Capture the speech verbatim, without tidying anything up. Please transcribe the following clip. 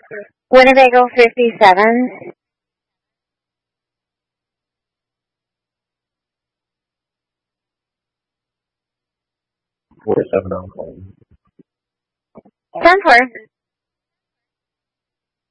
Winnebago fifty-seven. Four seven on phone. ten four.